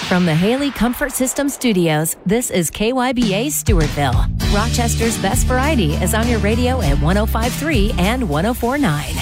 From the Haley Comfort System Studios, this is KYBA Stewartville. Rochester's best variety is on your radio at 105.3 and 104.9.